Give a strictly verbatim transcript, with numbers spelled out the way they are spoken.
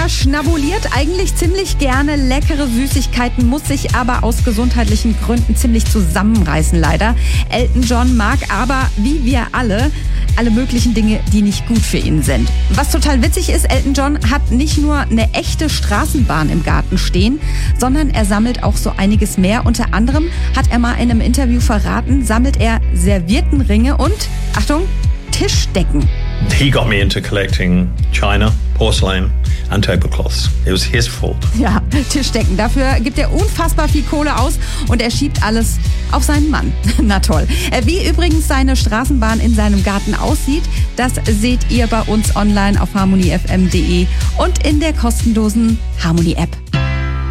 Er schnabuliert eigentlich ziemlich gerne leckere Süßigkeiten, muss sich aber aus gesundheitlichen Gründen ziemlich zusammenreißen, leider. Elton John mag aber, wie wir alle, alle möglichen Dinge, die nicht gut für ihn sind. Was total witzig ist, Elton John hat nicht nur eine echte Straßenbahn im Garten stehen, sondern er sammelt auch so einiges mehr. Unter anderem hat er mal in einem Interview verraten, sammelt er Serviettenringe und, Achtung, Tischdecken. He got me into collecting china, porcelain and tablecloths. It was his fault. Ja, Tischdecken. Dafür gibt er unfassbar viel Kohle aus und er schiebt alles auf seinen Mann. Na toll. Wie übrigens seine Straßenbahn in seinem Garten aussieht, das seht ihr bei uns online auf harmony f m punkt d e und in der kostenlosen Harmony App.